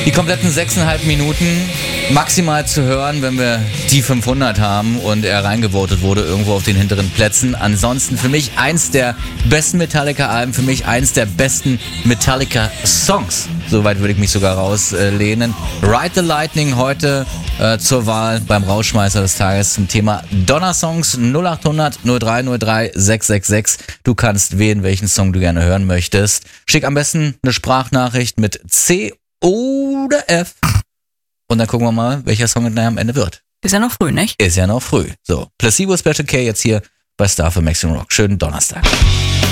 Die kompletten 6,5 Minuten maximal zu hören, wenn wir die 500 haben und er reingevotet wurde irgendwo auf den hinteren Plätzen. Ansonsten für mich eins der besten Metallica-Alben, für mich eins der besten Metallica-Songs. Soweit würde ich mich sogar rauslehnen. Ride the Lightning heute zur Wahl beim Rausschmeißer des Tages zum Thema Donnersongs 0800 0303 666. Du kannst wählen, welchen Song du gerne hören möchtest. Schick am besten eine Sprachnachricht mit C oder F. Und dann gucken wir mal, welcher Song am Ende wird. Ist ja noch früh, nicht? Ist ja noch früh. So, Placebo Special K jetzt hier bei Star für Maximum Rock. Schönen Donnerstag.